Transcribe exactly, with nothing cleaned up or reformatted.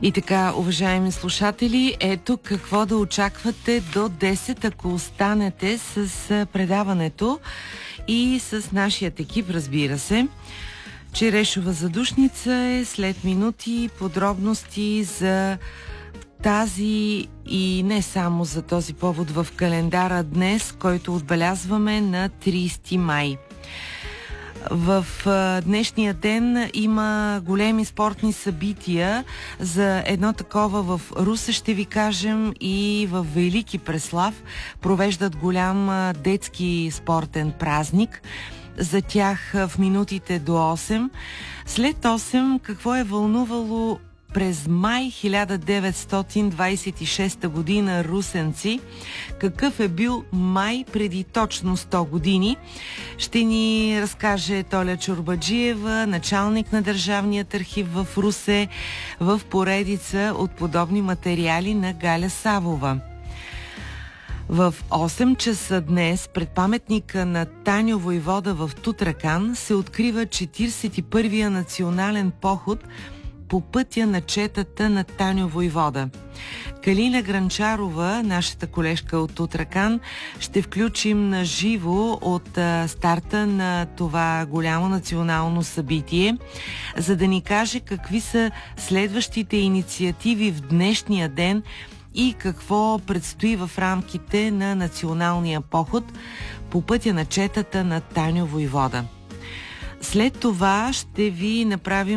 И така, уважаеми слушатели, ето какво да очаквате до десет, ако останете с предаването и с нашият екип, разбира се. Черешова задушница е след минути подробности за тази и не само за този повод в календара днес, който отбелязваме на тридесети май. В а, днешния ден има големи спортни събития. За едно такова в Русе ще ви кажем, и в Велики Преслав провеждат голям а, детски спортен празник. За тях а, в минутите до осем. След осем какво е вълнувало през май хиляда деветстотин двадесет и шеста година русенци, какъв е бил май преди точно сто години, ще ни разкаже Толя Чорбаджиева, началник на Държавният архив в Русе, в поредица от подобни материали на Галя Савова. В осем часа днес пред паметника на Таньо Войвода в Тутракан се открива четиридесет и първия национален поход по пътя на четата на Таньо Войвода. Калина Гранчарова, нашата колежка от Тутракан, ще включим на живо от а, старта на това голямо национално събитие, за да ни каже какви са следващите инициативи в днешния ден и какво предстои в рамките на националния поход по пътя на четата на Таньо Войвода. След това ще ви направим